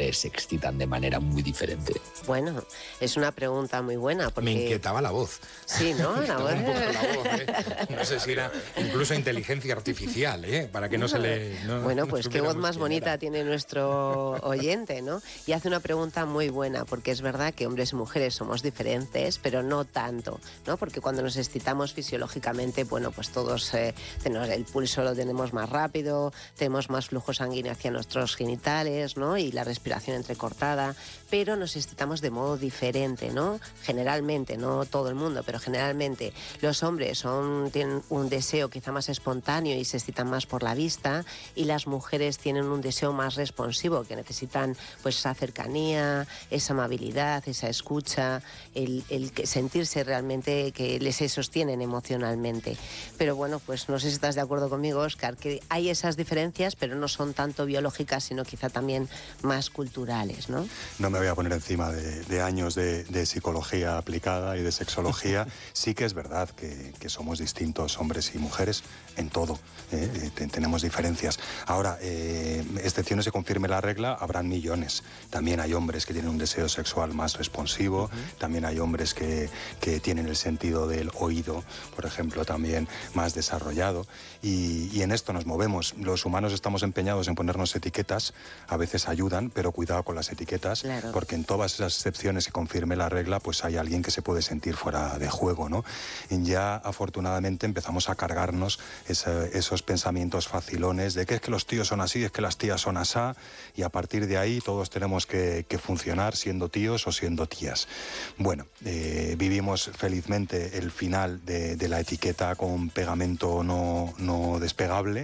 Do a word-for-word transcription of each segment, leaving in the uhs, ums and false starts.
mujeres se excitan de manera muy diferente? Bueno, es una pregunta muy buena porque... Me inquietaba la voz. Sí, ¿no? La voz... un poco la voz, ¿eh? No sé si era incluso inteligencia artificial, ¿eh? Para que no se le... No, bueno, no pues qué voz más bonita era. tiene nuestro oyente, ¿no? Y hace una pregunta muy buena, porque es verdad que hombres y mujeres somos diferentes, pero no tanto, ¿no? Porque cuando nos excitamos fisiológicamente, bueno, pues todos eh, tenemos el pulso lo tenemos más rápido, tenemos más flujo sanguíneo hacia nuestros genitales, ¿no? Y la respiración entrecortada, pero nos excitamos de modo diferente, ¿no? Generalmente, no todo el mundo, pero generalmente los hombres son, tienen un deseo quizá más espontáneo y se excitan más por la vista, y las mujeres tienen un deseo más responsivo, que necesitan pues esa cercanía, esa amabilidad, esa escucha, el, el sentirse realmente que les se sostienen emocionalmente. Pero bueno, pues no sé si estás de acuerdo conmigo, Óscar, que hay esas diferencias, pero no son tanto biológicas, sino quizá también más culturales, ¿no? No me voy a poner encima de, de años de, de psicología aplicada y de sexología. Sí que es verdad que, que somos distintos hombres y mujeres en todo, ¿eh? Eh, tenemos diferencias. Ahora, eh, excepciones se confirme la regla, habrán millones. También hay hombres que tienen un deseo sexual más responsivo, uh-huh. También hay hombres que, que tienen el sentido del oído, por ejemplo, también más desarrollado. Y, y en esto nos movemos. Los humanos estamos empeñados en ponernos etiquetas, a veces ayudan, pero cuidado con las etiquetas, claro. Porque en todas esas excepciones que confirme la regla, pues hay alguien que se puede sentir fuera de juego, ¿no? Y ya afortunadamente empezamos a cargarnos esa, esos pensamientos facilones de que es que los tíos son así, es que las tías son asá, y a partir de ahí todos tenemos que, que funcionar siendo tíos o siendo tías. Bueno, eh, vivimos felizmente el final de, de la etiqueta con pegamento no, no despegable,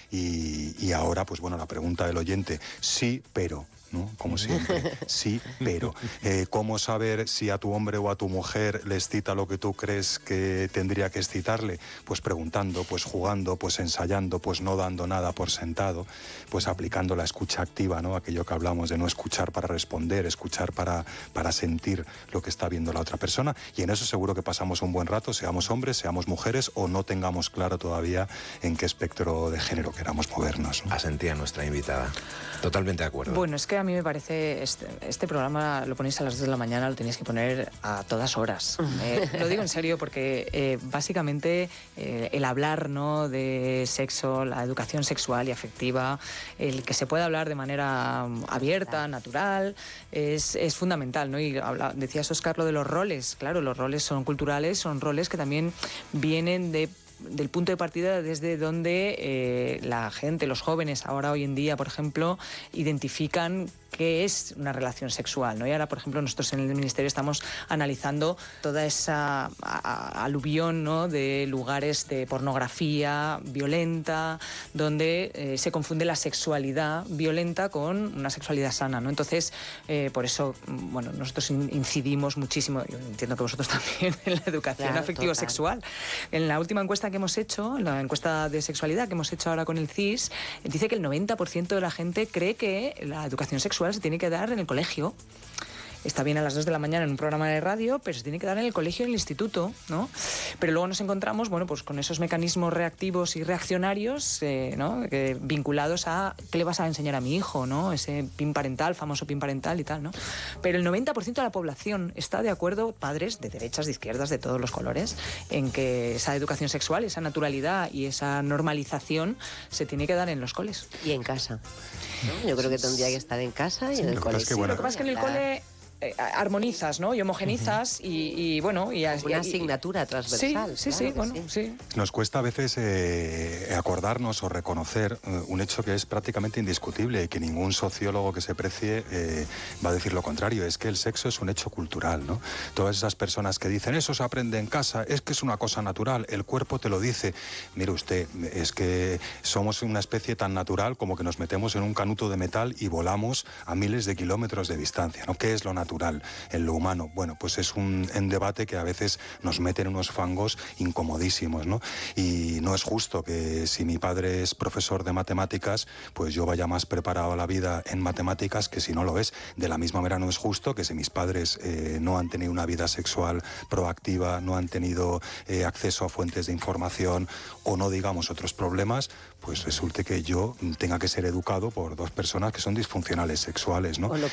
y, y ahora, pues bueno, la pregunta del oyente, sí, pero... ¿no? Como siempre, sí, pero eh, ¿cómo saber si a tu hombre o a tu mujer le excita lo que tú crees que tendría que excitarle? Pues preguntando, pues jugando, pues ensayando, pues no dando nada por sentado, pues aplicando la escucha activa, ¿no? Aquello que hablamos de no escuchar para responder, escuchar para, para sentir lo que está viendo la otra persona, y en eso seguro que pasamos un buen rato, seamos hombres, seamos mujeres, o no tengamos claro todavía en qué espectro de género queramos movernos, ¿no? Asentía nuestra invitada. Totalmente de acuerdo. Bueno, es que a mí me parece, este, este programa lo ponéis a las dos de la mañana, lo tenéis que poner a todas horas. Eh, lo digo en serio porque eh, básicamente eh, el hablar, ¿no?, de sexo, la educación sexual y afectiva, el que se pueda hablar de manera abierta, natural, es, es fundamental, ¿no? Y habla, decías, Óscar, lo de los roles. Claro, los roles son culturales, son roles que también vienen de del punto de partida desde donde eh, la gente, los jóvenes, ahora hoy en día, por ejemplo, identifican qué es una relación sexual, ¿no? Y ahora, por ejemplo, nosotros en el Ministerio estamos analizando toda esa a, a, aluvión, ¿no?, de lugares de pornografía violenta, donde eh, se confunde la sexualidad violenta con una sexualidad sana, ¿no? Entonces, eh, por eso, bueno, nosotros incidimos muchísimo, yo entiendo que vosotros también, en la educación claro, afectivo-sexual. En la última encuesta que hemos hecho, la encuesta de sexualidad que hemos hecho ahora con el C I S, dice que el noventa por ciento de la gente cree que la educación sexual se tiene que dar en el colegio. Está bien a las dos de la mañana en un programa de radio, pero se tiene que dar en el colegio y en el instituto, ¿no? Pero luego nos encontramos, bueno, pues con esos mecanismos reactivos y reaccionarios, eh, ¿no?, que, vinculados a qué le vas a enseñar a mi hijo, ¿no? Ese PIN parental, famoso PIN parental y tal, ¿no? Pero el noventa por ciento de la población está de acuerdo, padres de derechas, de izquierdas, de todos los colores, en que esa educación sexual, esa naturalidad y esa normalización se tiene que dar en los coles. Y en casa, ¿no? Yo creo que tendría que estar en casa y sí, en el lo colegio. Que, bueno, lo que pasa es que en el cole eh, armonizas, ¿no?, y homogenizas, uh-huh. y, y bueno... Y, una y, asignatura transversal. Sí, sí, claro sí, bueno, sí. sí. Nos cuesta a veces eh, acordarnos o reconocer eh, un hecho que es prácticamente indiscutible y que ningún sociólogo que se precie eh, va a decir lo contrario, es que el sexo es un hecho cultural, ¿no? Todas esas personas que dicen, eso se aprende en casa, es que es una cosa natural, el cuerpo te lo dice. Mire usted, es que somos una especie tan natural como que nos metemos en un canuto de metal y volamos a miles de kilómetros de distancia, ¿no? ¿Qué es lo natural en lo humano? Bueno, pues es un en debate que a veces nos mete en unos fangos incomodísimos, ¿no? Y no es justo que si mi padre es profesor de matemáticas, pues yo vaya más preparado a la vida en matemáticas que si no lo es. De la misma manera no es justo que si mis padres eh, no han tenido una vida sexual proactiva, no han tenido eh, acceso a fuentes de información o no digamos otros problemas, pues resulte que yo tenga que ser educado por dos personas que son disfuncionales sexuales, ¿no? O lo